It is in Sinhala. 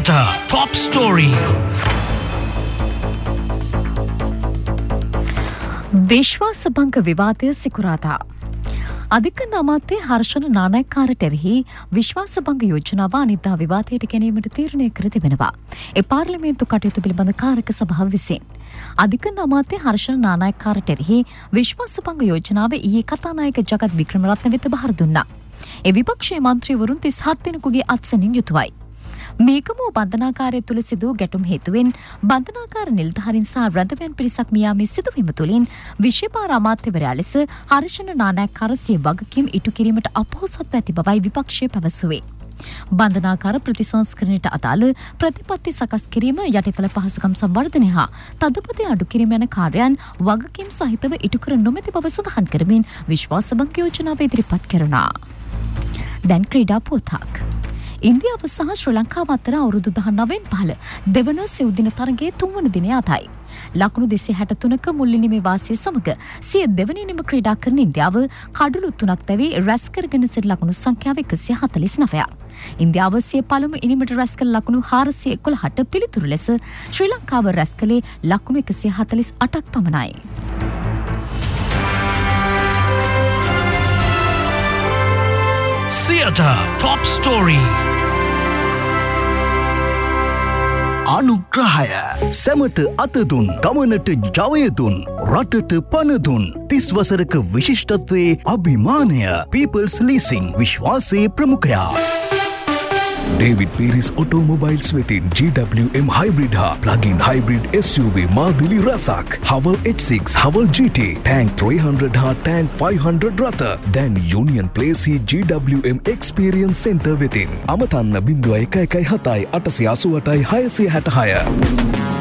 Theatre Top Story. විශ්වාස භංග විවාදය සිකුරාදා අධිකරණ අමාත්‍ය හර්ෂණ නානායක්කාරට එරෙහි විශ්වාස භංග යෝජනාව අනිද්දා විවාදයට ගැනීමට තීරණය කර තිබෙනවා. ඒ පාර්ලිමේන්තු කටයුතු පිළිබඳ කාරක සභාව විසින් අධිකරණ අමාත්‍ය හර්ෂණ නානායක්කාරට එරෙහි විශ්වාස භංග යෝජනාව ඊයේ කතානායක ජගත් වික්‍රමරත්න වෙත බහර දුන්නා. ඒ විපක්ෂයේ මන්ත්‍රීවරුන් 37 දෙනෙකුගේ අත්සනින් යුතුවයි. මේකම බන්ධනාකාරය තුළ සිදු ගැටුම් හේතුවෙන් බන්ධනාකාර නිලධාරීන් සහ රැඳවැන් පිරිසක් මියාමේ සිදුවීම තුළින් විශේෂ අමාත්‍යවරයා ලෙස හර්ෂණ නානායක්කාර සිය වගකීම් ඉටු කිරීමට අපොහොසත්ව ඇති බවයි විපක්ෂය පැවසුවේ. බන්ධනාකාර ප්‍රතිසංස්කරණයට අදාළ ප්‍රතිපත්ති සකස් කිරීම, යටිතල පහසුකම් සංවර්ධනය හා තදපති අඩු කිරීම යන කාර්යයන් වගකීම් සහිතව ඉටු කර නොමැති බව සඳහන් කරමින් විශ්වාස භංග යෝජනාව ඉදිරිපත් කරනවා. දැන් ක්‍රීඩා පුවතක්. ඉන්දියාව සහ ශ්‍රී ලංකාව අතර අවුරුදු 19න් පහළ දෙවන සෙව්දින තරගයේ 3 වන දිනය අතයි. ලකුණු 263ක මුල්ලිනිමේ වාසිය සමග සිය දෙවැනි නිම ක්‍රීඩා කරන ඉන්දියාව කඩලු 3ක් දැවී රැස් කරගෙන සිට ලකුණු සංඛ්‍යාව 149ක්. ඉන්දියාව සිය පළමු ඉනිමට රැස් කළ ලකුණු 411ට පිළිතුරු ලෙස ශ්‍රී ලංකාව රැස් කළේ ලකුණු 148ක් පමණයි. Theatre Top Story. අනුග්‍රහය සැමට අතදුන් ගමනට ජවයදුන් රටට පණදුන් 30 වසරක විශිෂ්ටත්වයේ අභිමානය People's Leasing විශ්වාසයේ ප්‍රමුඛයා David Pieris Automobiles වෙතින් GWM Hybrid හා Plug-in Hybrid SUV මාදිලි රසක් Haval H6 Haval GT Tank 300 හා Tank 500 රථ දැන් Union Place GWM Experience Center වෙතින් අමතන්න 0117 888 666